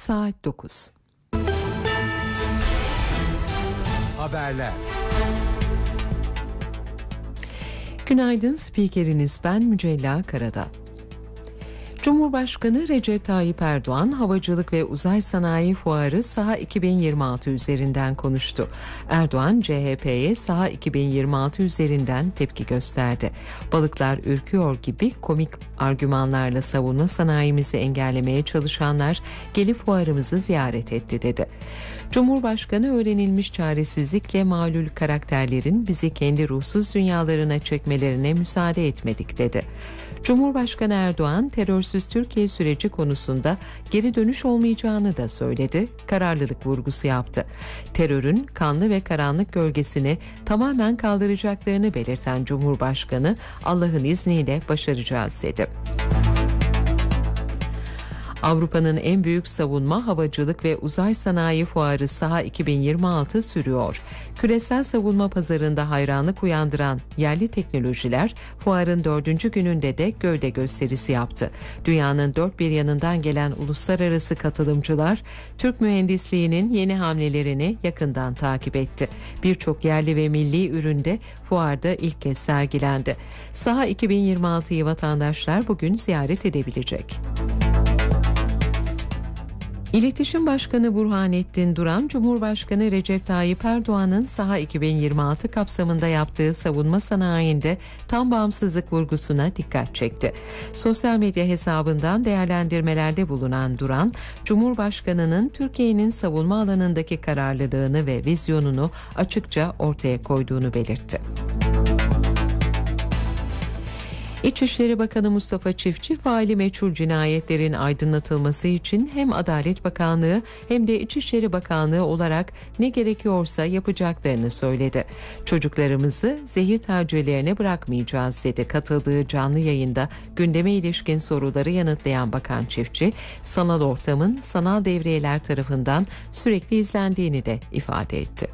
saat 9. Haberler. Günaydın, spikeriniz ben Mücella Karadağ. Cumhurbaşkanı Recep Tayyip Erdoğan, Havacılık ve Uzay Sanayi Fuarı Saha 2026 üzerinden konuştu. Erdoğan, CHP'ye Saha 2026 üzerinden tepki gösterdi. Balıklar ürküyor gibi komik argümanlarla savunma sanayimizi engellemeye çalışanlar gelip fuarımızı ziyaret etti dedi. Cumhurbaşkanı, öğrenilmiş çaresizlikle malul karakterlerin bizi kendi ruhsuz dünyalarına çekmelerine müsaade etmedik dedi. Cumhurbaşkanı Erdoğan, terörsüz Türkiye süreci konusunda geri dönüş olmayacağını da söyledi, kararlılık vurgusu yaptı. Terörün kanlı ve karanlık gölgesini tamamen kaldıracaklarını belirten Cumhurbaşkanı, Allah'ın izniyle başaracağız dedi. Avrupa'nın en büyük savunma, havacılık ve uzay sanayi fuarı Saha 2026 sürüyor. Küresel savunma pazarında hayranlık uyandıran yerli teknolojiler fuarın 4. gününde de gövde gösterisi yaptı. Dünyanın dört bir yanından gelen uluslararası katılımcılar Türk mühendisliğinin yeni hamlelerini yakından takip etti. Birçok yerli ve milli üründe fuarda ilk kez sergilendi. Saha 2026'yı vatandaşlar bugün ziyaret edebilecek. İletişim Başkanı Burhanettin Duran, Cumhurbaşkanı Recep Tayyip Erdoğan'ın Saha 2026 kapsamında yaptığı savunma sanayinde tam bağımsızlık vurgusuna dikkat çekti. Sosyal medya hesabından değerlendirmelerde bulunan Duran, Cumhurbaşkanı'nın Türkiye'nin savunma alanındaki kararlılığını ve vizyonunu açıkça ortaya koyduğunu belirtti. İçişleri Bakanı Mustafa Çiftçi, faili meçhul cinayetlerin aydınlatılması için hem Adalet Bakanlığı hem de İçişleri Bakanlığı olarak ne gerekiyorsa yapacaklarını söyledi. Çocuklarımızı zehir tacirlerine bırakmayacağız dedi. Katıldığı canlı yayında gündeme ilişkin soruları yanıtlayan Bakan Çiftçi, sanal ortamın sanal devriyeler tarafından sürekli izlendiğini de ifade etti.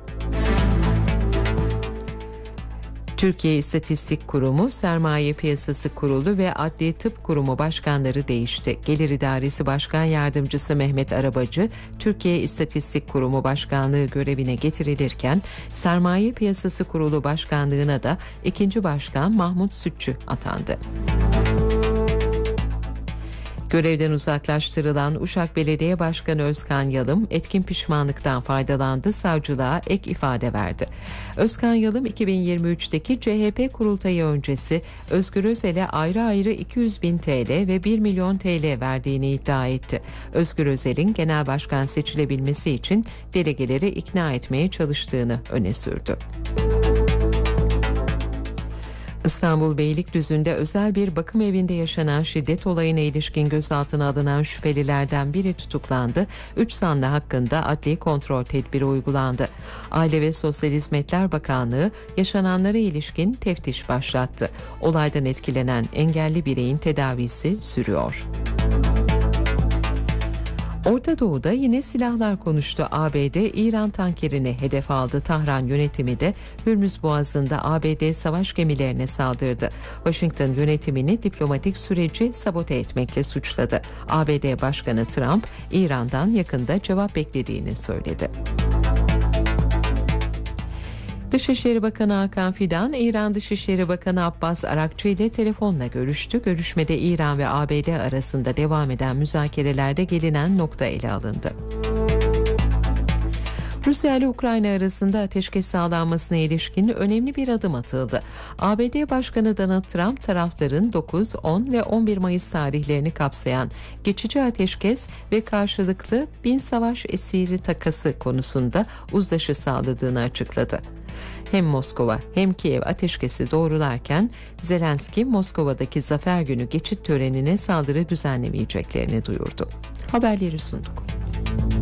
Türkiye İstatistik Kurumu, Sermaye Piyasası Kurulu ve Adli Tıp Kurumu başkanları değişti. Gelir İdaresi Başkan Yardımcısı Mehmet Arabacı, Türkiye İstatistik Kurumu Başkanlığı görevine getirilirken, Sermaye Piyasası Kurulu Başkanlığına da ikinci başkan Mahmut Sütçü atandı. Görevden uzaklaştırılan Uşak Belediye Başkanı Özkan Yalım etkin pişmanlıktan faydalandı, savcılığa ek ifade verdi. Özkan Yalım 2023'teki CHP kurultayı öncesi Özgür Özel'e ayrı ayrı 200.000 TL ve 1 milyon TL verdiğini iddia etti. Özgür Özel'in genel başkan seçilebilmesi için delegeleri ikna etmeye çalıştığını öne sürdü. İstanbul Beylikdüzü'nde özel bir bakım evinde yaşanan şiddet olayına ilişkin gözaltına alınan şüphelilerden biri tutuklandı. 3 zanlı hakkında adli kontrol tedbiri uygulandı. Aile ve Sosyal Hizmetler Bakanlığı yaşananlara ilişkin teftiş başlattı. Olaydan etkilenen engelli bireyin tedavisi sürüyor. Orta Doğu'da yine silahlar konuştu. ABD, İran tankerini hedef aldı. Tahran yönetimi de Hürmüz Boğazı'nda ABD savaş gemilerine saldırdı. Washington yönetimini diplomatik süreci sabote etmekle suçladı. ABD Başkanı Trump, İran'dan yakında cevap beklediğini söyledi. Dışişleri Bakanı Hakan Fidan, İran Dışişleri Bakanı Abbas Arakçı ile telefonla görüştü. Görüşmede İran ve ABD arasında devam eden müzakerelerde gelinen nokta ele alındı. Rusya ile Ukrayna arasında ateşkes sağlanmasına ilişkin önemli bir adım atıldı. ABD Başkanı Donald Trump, tarafların 9, 10 ve 11 Mayıs tarihlerini kapsayan geçici ateşkes ve karşılıklı 1000 savaş esiri takası konusunda uzlaşı sağladığını açıkladı. Hem Moskova hem Kiev ateşkesi doğrularken Zelenski, Moskova'daki Zafer Günü geçit törenine saldırı düzenlemeyeceklerini duyurdu. Haberleri sunduk.